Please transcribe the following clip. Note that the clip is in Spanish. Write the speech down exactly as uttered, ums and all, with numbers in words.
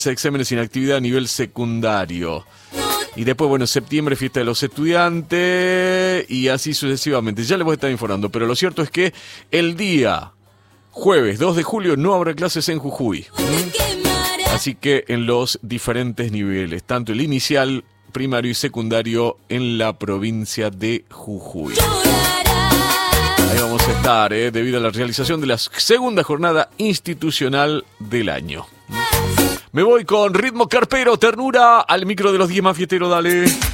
exámenes sin actividad a nivel secundario. Y después, bueno, septiembre, fiesta de los estudiantes y así sucesivamente. Ya les voy a estar informando, pero lo cierto es que el día jueves dos de julio no habrá clases en Jujuy. ¿Mm? Así que en los diferentes niveles, tanto el inicial, primario y secundario en la provincia de Jujuy. Ahí vamos a estar, ¿eh? Debido a la realización de la segunda jornada institucional del año. Me voy con ritmo carpero, ternura, al micro de los diez más fiesteros, dale.